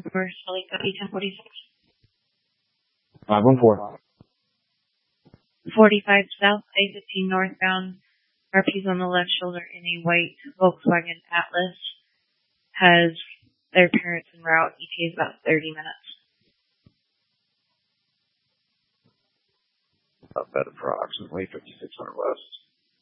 For Sully Copy 1046. 514. 45 South, I-15 northbound. RP's on the left shoulder in a white Volkswagen Atlas. Has their parents en route. ETA is about 30 minutes. Up at approximately 5600 west.